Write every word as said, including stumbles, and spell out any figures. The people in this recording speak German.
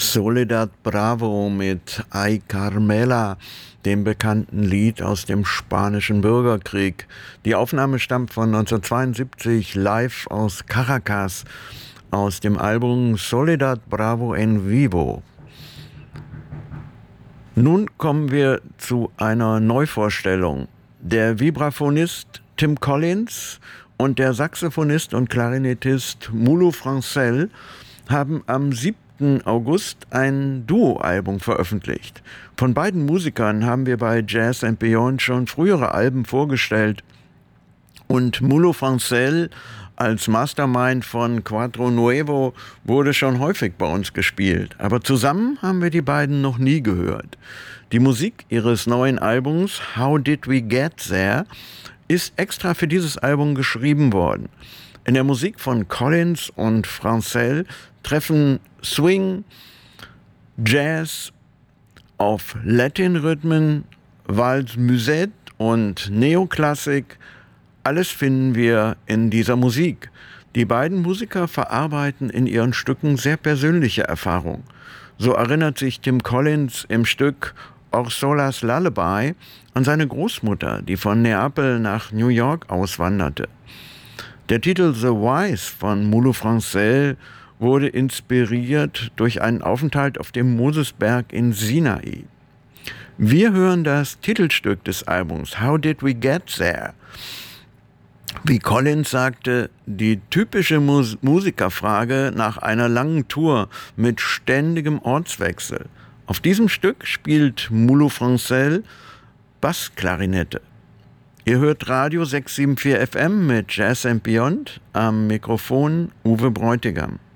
Soledad Bravo mit Ay Carmela, dem bekannten Lied aus dem spanischen Bürgerkrieg. Die Aufnahme stammt von neunzehnhundertzweiundsiebzig live aus Caracas aus dem Album Soledad Bravo en Vivo. Nun kommen wir zu einer Neuvorstellung. Der Vibraphonist Tim Collins und der Saxophonist und Klarinettist Moulo Francel haben am siebten August ein Duo-Album veröffentlicht. Von beiden Musikern haben wir bei Jazz and Beyond schon frühere Alben vorgestellt und Moulo Francel als Mastermind von Cuatro Nuevo wurde schon häufig bei uns gespielt, aber zusammen haben wir die beiden noch nie gehört. Die Musik ihres neuen Albums How Did We Get There ist extra für dieses Album geschrieben worden. In der Musik von Collins und Francel treffen Swing, Jazz auf Latin-Rhythmen, Valse Musette und Neoklassik. Alles finden wir in dieser Musik. Die beiden Musiker verarbeiten in ihren Stücken sehr persönliche Erfahrungen. So erinnert sich Tim Collins im Stück Orsolas Lullaby an seine Großmutter, die von Neapel nach New York auswanderte. Der Titel The Wise von Moulo Francel wurde inspiriert durch einen Aufenthalt auf dem Mosesberg in Sinai. Wir hören das Titelstück des Albums How Did We Get There? Wie Collins sagte, die typische Mus- Musikerfrage nach einer langen Tour mit ständigem Ortswechsel. Auf diesem Stück spielt Moulo Francel Bassklarinette. Ihr hört Radio sechs sieben vier F M mit Jazz and Beyond, am Mikrofon Uwe Bräutigam.